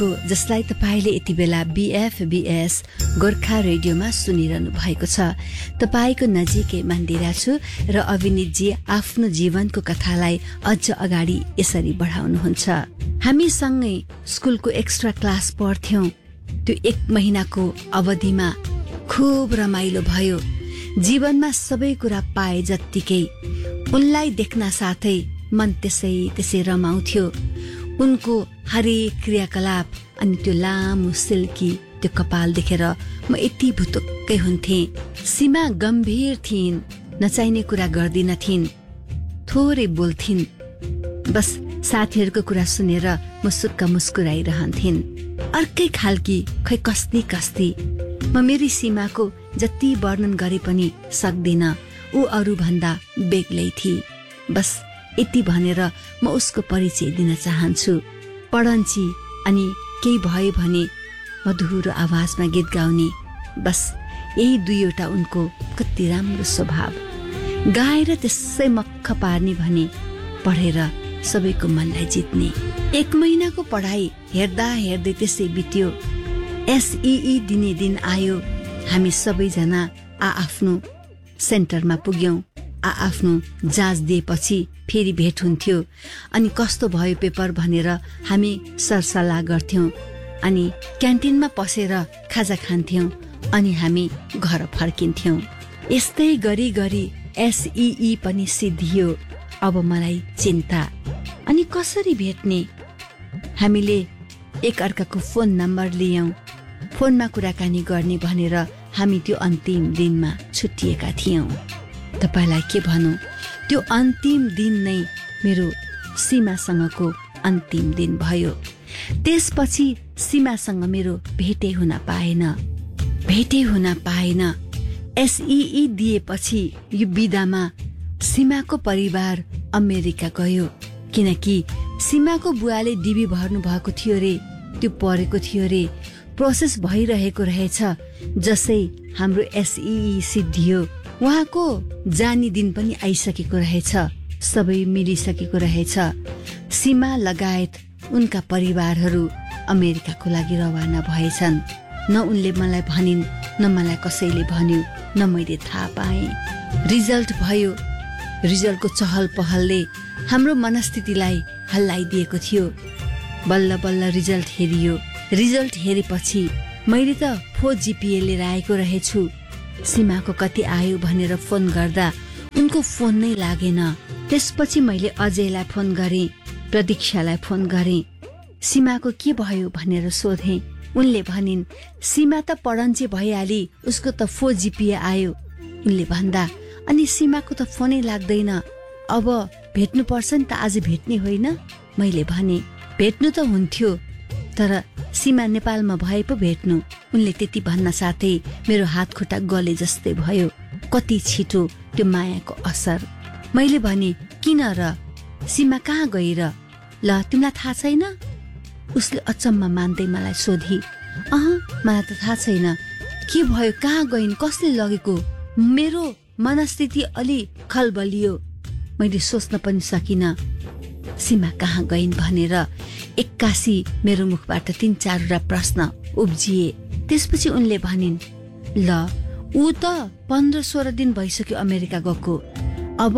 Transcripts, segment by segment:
जसलाई तपाईले यति बेला BFBS गोर्खा रेडियोमा सुनिरहनु भएको छ। तपाईको नजिकै मन्दिरा छु र अविनितजी आफ्नो जीवनको कथालाई अझ अगाडि यसरी बढाउनुहुन्छ। हामी सँगै स्कुलको एक्स्ट्रा क्लास पढ्थ्यौं। त्यो 1 महिनाको अवधिमा खूब रमाइलो भयो। जीवनमा सबै कुरा पाए जत्तिकै उनलाई देख्न साथै मन त्यसै रमाउँथ्यो। उनको हरेक क्रियाकलाप अनि त्यो लामो सिल्की त्यो कपाल देखेर म यति भुतुक्कै हुन्थे। सीमा गम्भीर थिइन्, नचाहिने कुरा गर्दिनथिन्, थोरै बोल्थिन्। बस साथीहरूको कुरा सुनेर म सुक्क मुस्कुराइरहन्थिन्। अर्कै खालकी खै कस्ती म मेरी सीमाको जति वर्णन गरे पनि सक्दिन। ऊ अरू भन्दा बेग्लै थिए। बस यति भनेर म उसको परिचय दिन चाहन्छु। पढन्ची अनि केही भयो भने मधुरो आवाजमा गीत गाउने। बस यही 2वटा उनको कति राम्रो स्वभाव। गाएर त्यसै मक्ख पार्ने भने पढेर सबैको मनलाई जित्ने। 1 महिनाको पढाइ हेर्दा हेर्दै त्यसै बित्यो। SEE दिने दिन आयो। हामी सबैजना आफ्नो सेन्टरमा पुग्यौं। आफ्नो जाँच दिएपछि फेरि भेट हुन्थ्यो। अनि कस्तो भयो पेपर भनेर हामी सरसल्लाह गर्थ्यौं। अनि क्यान्टिनमा पसेर खाजा खान्थ्यौं। अनि हामी घर फर्किन्थ्यौं। यस्तै गरी SEE पनि सिद्धियो। अब मलाई चिन्ता, अनि कसरी भेट्ने? हामीले एक अर्काको फोन नम्बर लियौं। फोनमा कुराकानी गर्ने भनेर हामी त्यो अन्तिम दिनमा छुट्टिएका थियौं। तपाईलाई के भनौं, त्यो अन्तिम दिन नै मेरो सीमासँगको अन्तिम दिन भयो। त्यसपछि सीमासँग मेरो भेटै हुन पाएन। SEE दिएपछि यो बिदामा सीमाको परिवार अमेरिका गयो। किनकि सीमाको बुवाले डिबी भर्नु भएको थियो रे। त्यो परेको थियो रे। प्रोसेस भइरहेको रहेछ। जसै हाम्रो SEE सिद्धियो, उहाँको जाने दिन पनि आइसकेको रहेछ। सबै मिलिसकेको रहेछ। सीमा लगायत उनका परिवारहरू अमेरिकाको लागि रवाना भएछन्। न उनले मलाई भनिन्, न मलाई कसैले भन्यो, न मैले थाहा पाएँ। रिजल्ट भयो। रिजल्टको चहल पहलले हाम्रो मनस्थितिलाई हल्लाइदिएको थियो। बल्ल बल्ल रिजल्ट हेरियो। रिजल्ट हेरेपछि मैले त 4 GPA लिएर आएको रहेछु। सीमाको कति आयो भनेर फोन गर्दा उनको फोन नै लागेन। त्यसपछि मैले अजयलाई फोन गरेँ, प्रतीक्षालाई फोन गरेँ। सीमाको के भयो भनेर सोधेँ। उनले भनिन्, सीमा त पढन्चे भइहाली, उसको त 4 GPA आयो। उनले भन्दा, अनि सीमाको त फोनै लाग्दैन, अब भेट्नु पर्छ नि त, आज भेट्ने होइन? मैले भने, भेट्नु त हुन्थ्यो, तर सीमा नेपालमा भए पो भेट्नु। उनले त्यति भन्न साथै मेरो हात खुट्टा गले जस्तै भयो। कति छिटो त्यो मायाको असर। मैले भने, किन र? सीमा कहाँ गई र? ल तिमीलाई थाहा छैन? उसले अचम्म मान्दै मलाई सोधी। मलाई त थाहा छैन। के भयो? कहाँ गइन्? कसले लगेको? मेरो मनस्थिति अलि खलबलियो। मैले सोच्न पनि सकिन सीमा कहाँ गइन् भनेर। एक्कासी मेरो मुखबाट 3-4 प्रश्न उब्जिए। त्यसपछि उनले भनिन्, ल ऊ त 15-16 दिन भइसक्यो अमेरिका गएको। अब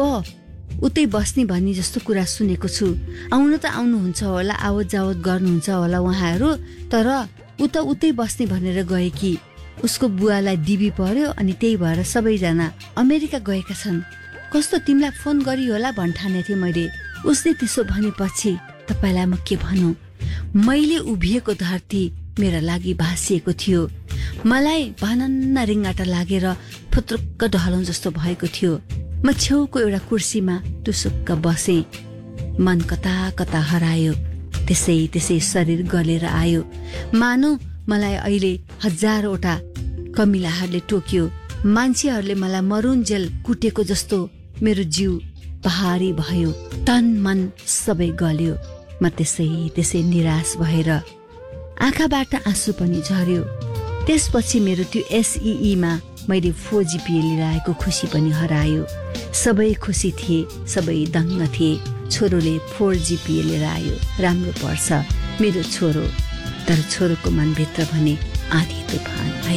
उतै बस्ने भन्ने जस्तो कुरा सुनेको छु। आउनु त आउनुहुन्छ होला, आवत जावत गर्नुहुन्छ होला उहाँहरू, तर ऊ त उतै बस्ने भनेर गए कि। उसको बुवालाई डिबी पर्यो अनि त्यही भएर सबैजना अमेरिका गएका छन्। कस्तो तिमीलाई फोन गरी होला भन्ठाने थिएँ मैले। उसले त्यसो भनेपछि तपाईलाई म के भनौं? मैले उभिएको धरती मेरा लागि भासिएको थियो। मलाई भनन्न रिङ्गाटा लागेर फुत्रुक्क ढलौं जस्तो भएको थियो। म छेउको एउटा कुर्सीमा टुसुक्क बसे। मन कता कता हरायो। त्यसै शरीर गलेर आयो। मानौ मलाई अहिले 1000वटा कमिलाहरूले टोक्यो। मान्छेहरूले मलाई मरुन्जेल कुटेको जस्तो मेरो जिउ भारी भयो। तन मन सबै गल्यो। म त्यसै निराश भएर आँखाबाट आँसु पनि झर्यो। त्यसपछि मेरो त्यो SEE मा मैले 4 GPA लिएर आएको खुसी पनि हरायो। सबै खुसी थिए, सबै दङ्ग थिए। छोरोले 4 GPA लिएर आयो, राम्रो पर्छ मेरो छोरो। तर छोरोको मनभित्र भने आधी तूफान